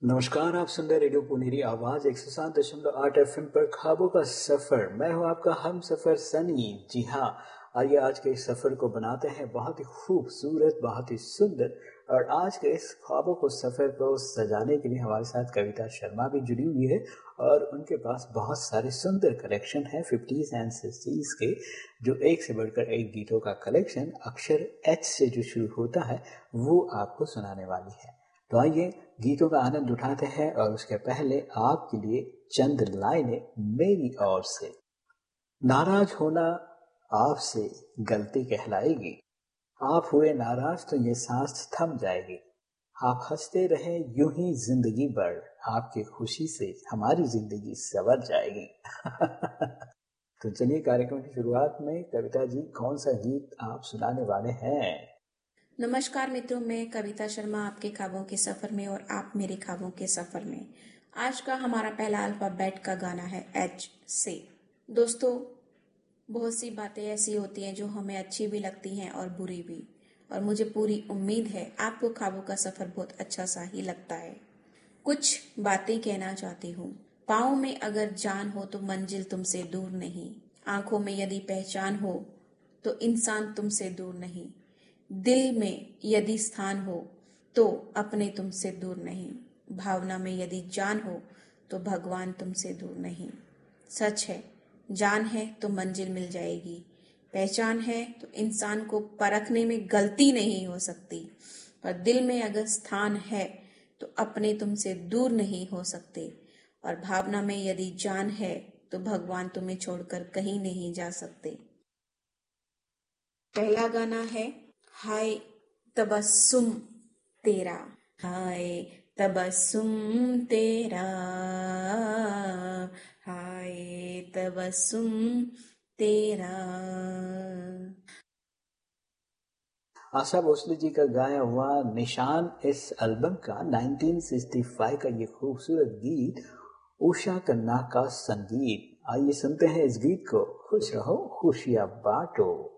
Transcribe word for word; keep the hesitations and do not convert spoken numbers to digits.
नमस्कार, आप सुन रहे रेडियो पुनेरी आवाज एक सौ सात दशमलव आठ एफ एम पर ख्वाबों का सफर। मैं हूं आपका हम सफर सनी। जी हाँ, आइए आज के इस सफर को बनाते हैं बहुत ही खूबसूरत, बहुत ही सुंदर। और आज के इस ख्वाबों को सफर को सजाने के लिए हमारे साथ कविता शर्मा भी जुड़ी हुई है और उनके पास बहुत सारे सुंदर कलेक्शन है फिफ्टीज एंड सिक्सटीज के, जो एक से बढ़कर एक गीतों का कलेक्शन अक्षर एच से जो शुरू होता है वो आपको सुनाने वाली है। तो आइए गीतों का आनंद उठाते हैं और उसके पहले आपके लिए चंद लाइनें मेरी ओर से। नाराज होना आपसे गलती कहलाएगी, आप हुए नाराज तो ये सांस थम जाएगी। आप हंसते रहे यूं ही जिंदगी भर, आपकी खुशी से हमारी जिंदगी संवर जाएगी। तो चलिए कार्यक्रम की शुरुआत में कविता जी कौन सा गीत आप सुनाने वाले हैं? नमस्कार मित्रों, मैं कविता शर्मा आपके ख्वाबों के सफर में और आप मेरे ख्वाबों के सफर में। आज का हमारा पहला अल्फाबेट का गाना है एच से। दोस्तों, बहुत सी बातें ऐसी होती हैं जो हमें अच्छी भी लगती हैं और बुरी भी, और मुझे पूरी उम्मीद है आपको ख्वाबों का सफर बहुत अच्छा सा ही लगता है। कुछ बातें कहना चाहती हूँ। पाँव में अगर जान हो तो मंजिल तुमसे दूर नहीं, आंखों में यदि पहचान हो तो इंसान तुमसे दूर नहीं, दिल में यदि स्थान हो तो अपने तुमसे दूर नहीं, भावना में यदि जान हो तो भगवान तुमसे दूर नहीं। सच है, जान है तो मंजिल मिल जाएगी, पहचान है तो इंसान को परखने में गलती नहीं हो सकती, पर दिल में अगर स्थान है तो अपने तुमसे दूर नहीं हो सकते, और भावना में यदि जान है तो भगवान तुम्हें छोड़कर कहीं नहीं जा सकते। पहला गाना है हाय तबस्सुम तेरा, हाय तबस्सुम तेरा, हाय तबस्सुम तेरा। आशा भोसले जी का गाया हुआ निशान इस एल्बम का उन्नीस सौ पैंसठ का ये खूबसूरत गीत, उषा खन्ना का संगीत। आइए सुनते हैं इस गीत को। खुश रहो खुशियां बांटो।